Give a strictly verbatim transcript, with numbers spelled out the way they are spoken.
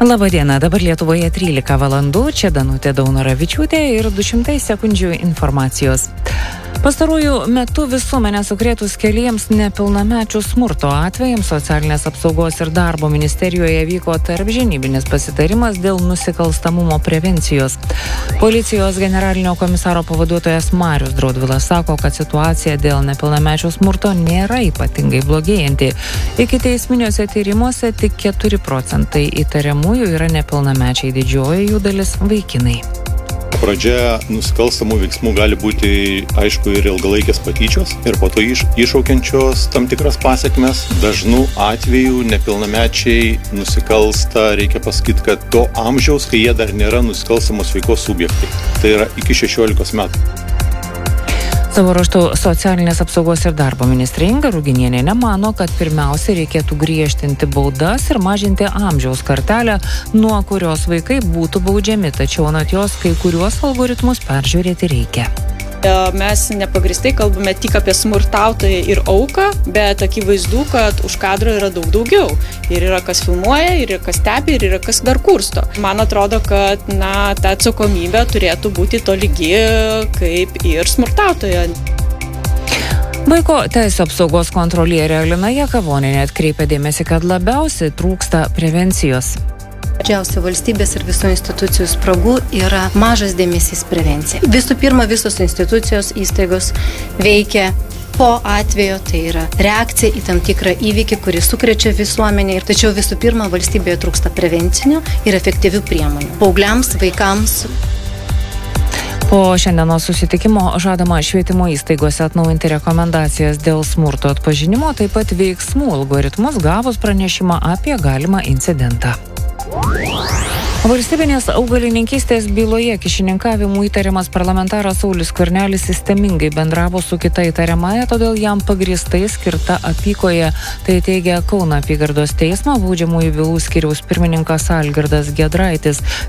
Labą dieną, dabar Lietuvoje trylika valandų, čia Danutė Daunoravičiūtė ir du šimtai sekundžių informacijos. Pastaruoju metu visuomenę sukrėtus keliems nepilnamečių smurto atvejams Socialinės apsaugos ir darbo ministerijoje vyko tarpžinybinis pasitarimas dėl nusikalstamumo prevencijos. Policijos generalinio komisaro pavaduotojas Marius Draudvilas sako, kad situacija dėl nepilnamečių smurto nėra ypatingai blogėjanti. Ikiteisminiuose tyrimuose tik keturi procentai įtariamųjų yra nepilnamečiai, didžioji jų dalis vaikinai. Pradžia nusikalstamų veiksmų gali būti, aišku, ir ilgalaikės patyčios ir po to iš, iššaukiančios tam tikras pasekmes. Dažnų atvejų nepilnamečiai nusikalsta, reikia pasakyti, kad to amžiaus, kai jie dar nėra nusikalstamos veikos subjektai. Tai yra iki šešiolikos metų. Savo ruožtu Socialinės apsaugos ir darbo ministrė Inga Ruginienė nemano, kad pirmiausia reikėtų griežtinti baudas ir mažinti amžiaus kartelę, nuo kurios vaikai būtų baudžiami, tačiau anot jos kai kuriuos algoritmus peržiūrėti reikia. Mes nepagristai kalbame tik apie smurtautoją ir auką, bet akivaizdu, kad už kadro yra daug daugiau. Ir yra kas filmuoja, ir yra kas stebi, ir yra kas dar kursto. Man atrodo, kad na, ta atsakomybė turėtų būti tolygi kaip ir smurtautojo. Vaiko teisių apsaugos kontrolierė Alina Jakavonienė atkreipia dėmesį, kad labiausiai trūksta prevencijos. Didžiausia valstybės ir visų institucijų spragų yra mažas dėmesys prevencija. Visų pirma, visos institucijos, įstaigos veikia po atvejo, tai yra reakcija į tam tikrą įvykį, kuris sukrečia visuomenę. Tačiau visų pirma, valstybėje trūksta prevencinių ir efektyvių priemonių. Paaugliams, vaikams. Po šiandienos susitikimo žadama švietimo įstaigose atnaujinti rekomendacijas dėl smurto atpažinimo, taip pat veiksmų algoritmus gavus pranešimą apie galimą incidentą. Valstybinės augalininkystės byloje kyšininkavimu įtariamas parlamentaras Saulius Skvernelis sistemingai bendravo su kita įtariamąja, todėl jam pagrįstai skirta apykoje. Tai teigia Kauno apygardos teismo baudžiamųjų bylų skyriaus pirmininkas Algirdas Giedraitis.